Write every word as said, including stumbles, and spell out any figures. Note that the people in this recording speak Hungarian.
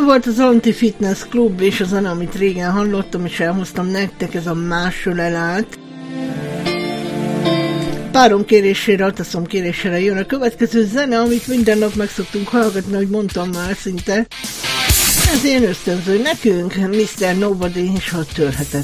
volt az Anti-Fitness Club, és az zene, amit régen hallottam, és elhoztam nektek, ez a Másölelát. Párom kérésére, Ataszom kérésére jön a következő zene, amit minden nap meg szoktunk hallgatni, ahogy mondtam már szinte. Ez ilyen ösztönző nekünk, miszter Nobody és a törhetetlen.